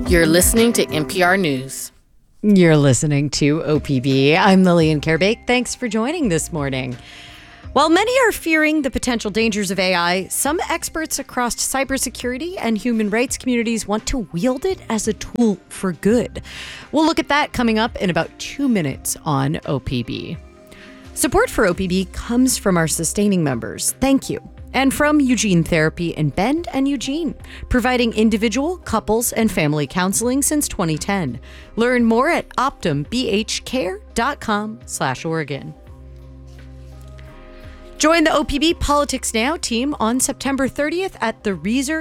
You're listening to NPR News. You're listening to OPB. I'm Lillian Kerbake. Thanks for joining this morning. While many are fearing the potential dangers of AI, some experts across cybersecurity and human rights communities want to wield it as a tool for good. We'll look at that coming up in about 2 minutes on OPB. Support for OPB comes from our sustaining members. Thank you. And from Eugene Therapy in Bend and Eugene, providing individual, couples, and family counseling since 2010. Learn more at optumbhcare.com/Oregon. Join the OPB Politics Now team on September 30th at the Reeser